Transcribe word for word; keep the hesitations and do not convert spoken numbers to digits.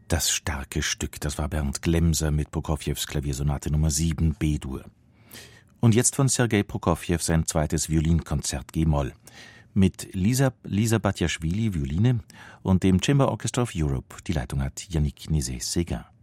Das starke Stück, das war Bernd Glemser mit Prokofjews Klaviersonate Nummer sieben B-Dur. Und jetzt von Sergei Prokofjew sein zweites Violinkonzert G-Moll mit Lisa, Lisa Batjaschwili, Violine, und dem Chamber Orchestra of Europe. Die Leitung hat Yannick Nézet-Séguin.